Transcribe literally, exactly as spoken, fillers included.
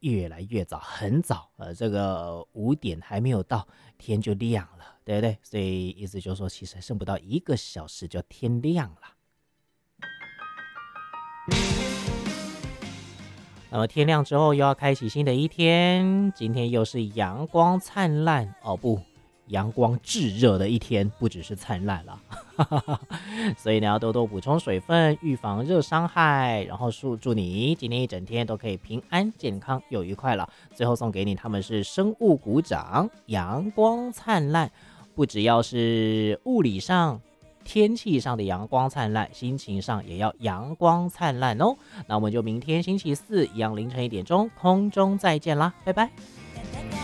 越来越早，很早，呃，这个五点还没有到，天就亮了，对不对？所以意思就是说，其实剩不到一个小时就天亮了。那么天亮之后又要开启新的一天，今天又是阳光灿烂哦，不，阳光炙热的一天，不只是灿烂了。所以呢，要多多补充水分，预防热伤害，然后祝祝你今天一整天都可以平安健康又愉快了。最后送给你，他们是生物股长，阳光灿烂，不只要是物理上天气上的阳光灿烂，心情上也要阳光灿烂哦。那我们就明天星期四一样凌晨一点钟空中再见啦，拜拜。